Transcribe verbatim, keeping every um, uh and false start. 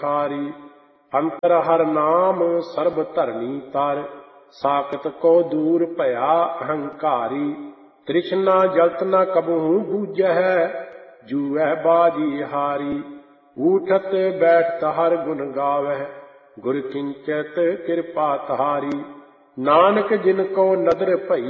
ਖਾਰੀ। ਅੰਤਰ ਹਰ ਨਾਮ ਸਰਬ ਧਰਨੀ ਤਰ, ਸਾਕਤ ਕੋ ਦੂਰ ਭਇਆ ਅਹੰਕਾਰੀ। ਤ੍ਰਿਸ਼ਨਾ ਜਲਤ ਨ ਕਬਹੂ ਬੂਝੈ, ਜੂਐ ਬਾਜੀ ਹਾਰੀ। ਊਠਤ ਬੈਠਤ ਹਰ ਗੁਣ ਗਾਵਹਿ, ਗੁਰ ਕਿੰਚਤ ਕਿਰਪਾ ਤਹਾਰੀ। ਨਾਨਕ ਜਿਨ ਕੋ ਨਦਰ ਭਈ